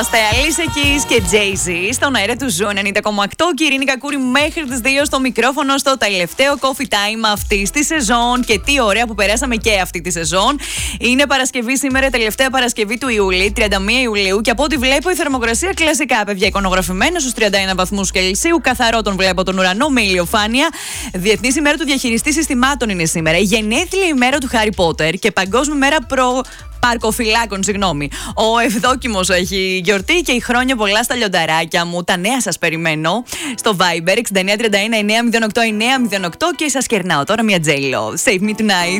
Είμαστε Alicia Keys και Jay-Z στον αέρα του Ζου 90,8 και η Ειρήνη Κακούρη μέχρι τις 2 στο μικρόφωνο στο τελευταίο coffee time αυτής της σεζόν. Και τι ωραία που περάσαμε και αυτή τη σεζόν. Είναι Παρασκευή σήμερα, τελευταία Παρασκευή του Ιούλη, 31 Ιουλίου. Και από ό,τι βλέπω η θερμοκρασία κλασικά παιδιά εικονογραφημένο στους 31 βαθμούς Κελσίου. Καθαρό τον βλέπω τον ουρανό με ηλιοφάνεια. Διεθνής ημέρα του διαχειριστή συστημάτων είναι σήμερα. Γενέθλια ημέρα του Χάρι Πότερ και παγκόσμια μέρα παρκοφυλάκων, συγγνώμη. Ο Ευδόκιμος έχει γιορτή και η χρόνια πολλά στα λιονταράκια μου. Τα νέα σας περιμένω στο Viber 6931 908 908 και σας κερνάω τώρα μια J-Lo. Save me tonight.